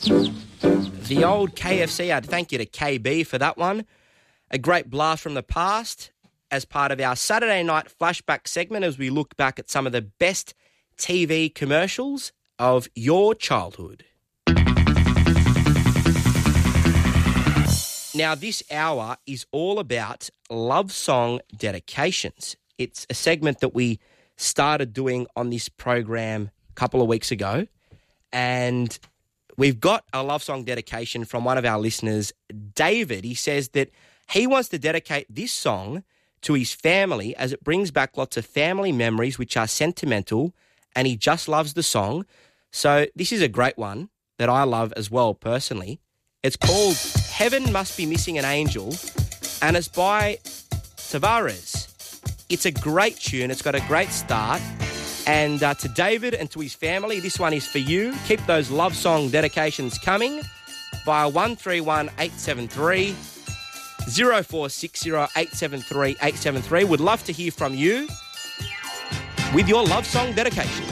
The old KFC, I'd thank you to KB for that one. A great blast from the past as part of our Saturday night flashback segment as we look back at some of the best TV commercials of your childhood. Now, this hour is all about love song dedications. It's a segment that we started doing on this program a couple of weeks ago, and we've got a love song dedication from one of our listeners, David. He says that he wants to dedicate this song to his family as it brings back lots of family memories which are sentimental, and he just loves the song. So this is a great one that I love as well personally. It's called Heaven Must Be Missing an Angel, and it's by Tavares. It's a great tune. It's got a great start. And to David and to his family, this one is for you. Keep those love song dedications coming via 131873 0460 873 873. Would love to hear from you with your love song dedication.